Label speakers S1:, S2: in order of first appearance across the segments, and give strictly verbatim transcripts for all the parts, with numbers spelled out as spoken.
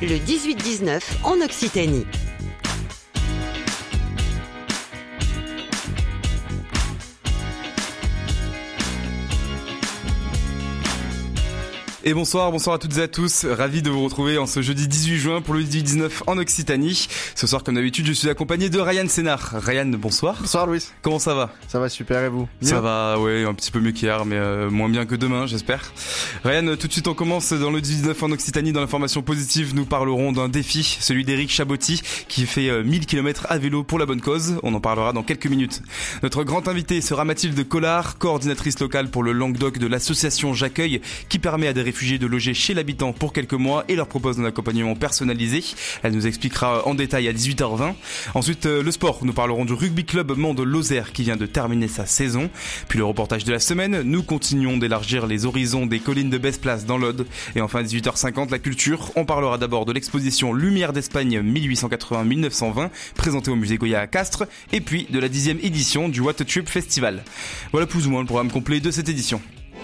S1: le dix-huit dix-neuf en Occitanie.
S2: Et bonsoir, bonsoir à toutes et à tous, ravi de vous retrouver en ce jeudi dix-huit juin pour le dix-huit dix-neuf en Occitanie. Ce soir, comme d'habitude, je suis accompagné de Ryan Sénard. Ryan, bonsoir.
S3: Bonsoir Louis.
S2: Comment ça va ?
S3: Ça va super, et vous ?
S2: Ça va, ouais, un petit peu mieux qu'hier, mais euh, moins bien que demain, j'espère. Ryan, tout de suite on commence dans le dix-huit dix-neuf en Occitanie. Dans l'information positive, nous parlerons d'un défi, celui d'Éric Chabotti, qui fait euh, mille kilomètres à vélo pour la bonne cause. On en parlera dans quelques minutes. Notre grand invité sera Mathilde Collard, coordinatrice locale pour le Languedoc de l'association J'accueille, qui permet à des réfugiés de loger chez l'habitant pour quelques mois et leur propose un accompagnement personnalisé. Elle nous expliquera en détail à dix-huit heures vingt. Ensuite, euh, le sport. Nous parlerons du rugby club Mans de Lozère qui vient de terminer sa saison. Puis le reportage de la semaine. Nous continuons d'élargir les horizons des collines de Besse-Place dans l'Aude. Et enfin, à dix-huit heures cinquante, la culture. On parlera d'abord de l'exposition Lumière d'Espagne mille huit cent quatre-vingts à mille neuf cent vingt, présentée au musée Goya à Castres. Et puis de la dixième édition du What a Trip Festival. Voilà plus ou moins le programme complet de cette édition.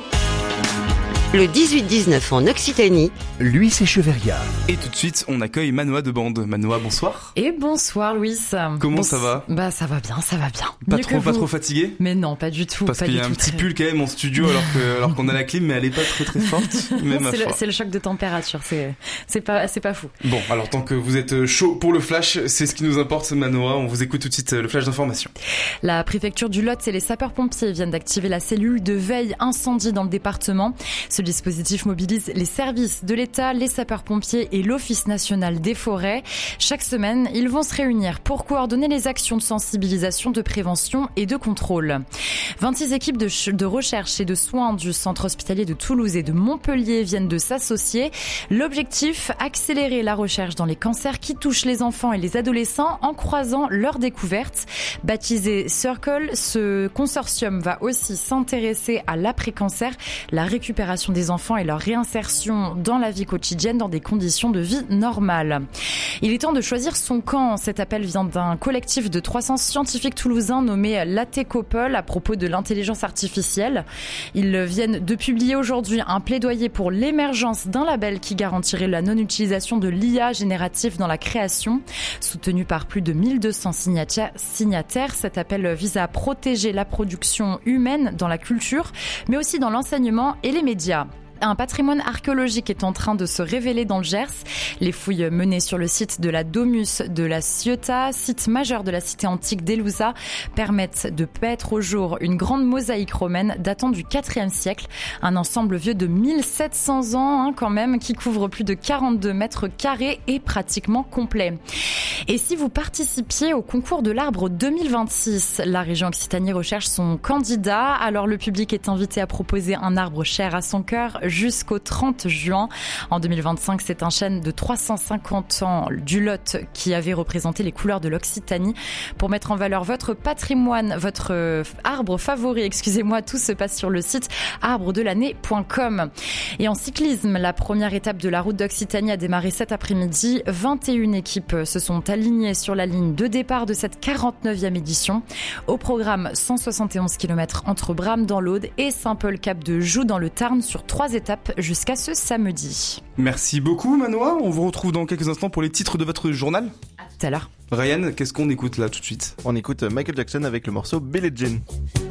S1: Le dix-huit dix-neuf en Occitanie,
S4: Louis Echeverria.
S2: Et tout de suite, on accueille Manoa de Bande. Manoa, bonsoir.
S5: Et bonsoir Louis.
S2: Comment
S5: bon,
S2: ça va ?
S5: Bah ça va bien, ça va bien.
S2: Pas
S5: Mieux
S2: trop,
S5: que
S2: pas
S5: vous.
S2: trop fatigué ?
S5: Mais non, pas du tout.
S2: Parce
S5: pas
S2: qu'il y
S5: du
S2: a un
S5: tout.
S2: petit pull quand même en studio alors que alors qu'on a la clim, mais elle est pas très très forte. Mais ma
S5: c'est, le,
S2: foi.
S5: c'est le choc de température, c'est c'est pas c'est pas fou.
S2: Bon, alors tant que vous êtes chaud pour le flash, c'est ce qui nous importe, Manoa. On vous écoute tout de suite le flash d'information.
S5: La préfecture du Lot et les sapeurs-pompiers viennent d'activer la cellule de veille incendie dans le département. Ce dispositif mobilise les services de l'État, les sapeurs-pompiers et l'Office national des forêts. Chaque semaine, ils vont se réunir pour coordonner les actions de sensibilisation, de prévention et de contrôle. vingt-six équipes de, ch- de recherche et de soins du centre hospitalier de Toulouse et de Montpellier viennent de s'associer. L'objectif, accélérer la recherche dans les cancers qui touchent les enfants et les adolescents en croisant leurs découvertes. Baptisé Circle, ce consortium va aussi s'intéresser à l'après-cancer, la récupération des enfants et leur réinsertion dans la vie quotidienne dans des conditions de vie normales. Il est temps de choisir son camp. Cet appel vient d'un collectif de trois cents scientifiques toulousains nommé l'Atécopole à propos de l'intelligence artificielle. Ils viennent de publier aujourd'hui un plaidoyer pour l'émergence d'un label qui garantirait la non-utilisation de l'I A générative dans la création. Soutenu par plus de mille deux cents signataires, signataires, cet appel vise à protéger la production humaine dans la culture, mais aussi dans l'enseignement et les médias. Un patrimoine archéologique est en train de se révéler dans le Gers. Les fouilles menées sur le site de la Domus de la Ciotat, site majeur de la cité antique d'Elousa, permettent de mettre au jour une grande mosaïque romaine datant du quatrième siècle. Un ensemble vieux de mille sept cents ans hein, quand même, qui couvre plus de quarante-deux mètres carrés et pratiquement complet. Et si vous participiez au concours de l'arbre deux mille vingt-six, la région Occitanie recherche son candidat. Alors le public est invité à proposer un arbre cher à son cœur jusqu'au trente juin. En deux mille vingt-cinq, c'est un chêne de trois cent cinquante ans du Lot qui avait représenté les couleurs de l'Occitanie. Pour mettre en valeur votre patrimoine, votre arbre favori, excusez-moi, tout se passe sur le site arbre de l'année point com. Et en cyclisme, la première étape de la route d'Occitanie a démarré cet après-midi. vingt et une équipes se sont alignées sur la ligne de départ de cette quarante-neuvième édition. Au programme, cent soixante et onze kilomètres entre Bram dans l'Aude et Saint-Paul-Cap de Joux dans le Tarn sur trois étape jusqu'à ce samedi.
S2: Merci beaucoup Manoa, on vous retrouve dans quelques instants pour les titres de votre journal.
S5: À tout à l'heure.
S2: Ryan, qu'est-ce qu'on écoute là tout de suite ?
S3: On écoute Michael Jackson avec le morceau Billie Jean.